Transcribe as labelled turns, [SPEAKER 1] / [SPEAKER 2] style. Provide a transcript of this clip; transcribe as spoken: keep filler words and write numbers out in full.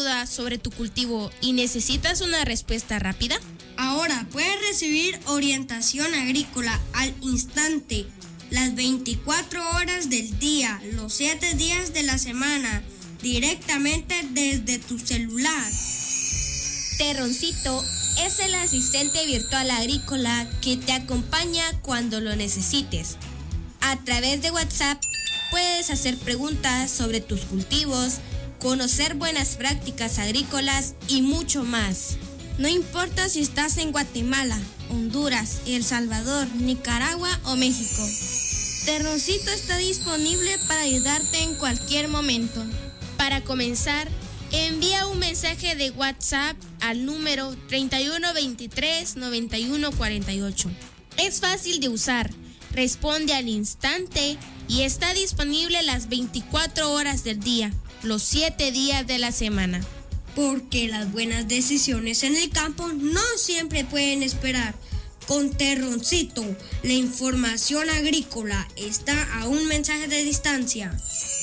[SPEAKER 1] duda sobre tu cultivo y necesitas una respuesta rápida?
[SPEAKER 2] Ahora puedes recibir orientación agrícola al instante, las veinticuatro horas del día, los siete días de la semana, directamente desde tu celular.
[SPEAKER 1] Terroncito es el asistente virtual agrícola que te acompaña cuando lo necesites. A través de WhatsApp puedes hacer preguntas sobre tus cultivos, conocer buenas prácticas agrícolas y mucho más.
[SPEAKER 3] No importa si estás en Guatemala, Honduras, El Salvador, Nicaragua o México. Terroncito está disponible para ayudarte en cualquier momento.
[SPEAKER 1] Para comenzar, envía un mensaje de WhatsApp al número treinta y uno veintitrés noventa y uno cuarenta y ocho. Es fácil de usar, responde al instante y está disponible las veinticuatro horas del día, los siete días de la semana.
[SPEAKER 2] Porque las buenas decisiones en el campo no siempre pueden esperar. Con Terroncito, la información agrícola está a un mensaje de distancia.